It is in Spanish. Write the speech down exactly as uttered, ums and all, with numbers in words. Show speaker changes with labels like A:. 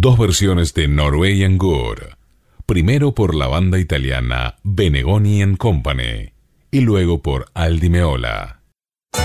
A: dos versiones de Norwegian Wood, primero por la banda italiana Benegoni and Company y luego por Aldi Meola.